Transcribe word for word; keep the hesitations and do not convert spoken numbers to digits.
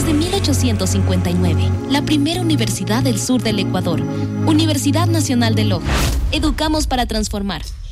Desde mil ochocientos cincuenta y nueve, la primera universidad del sur del Ecuador, Universidad Nacional de Loja. Educamos para transformar.